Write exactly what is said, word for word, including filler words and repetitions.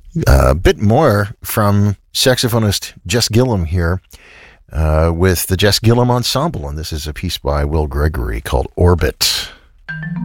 A bit more from saxophonist Jess Gillum here uh, with the Jess Gillum Ensemble, and this is a piece by Will Gregory called Orbit.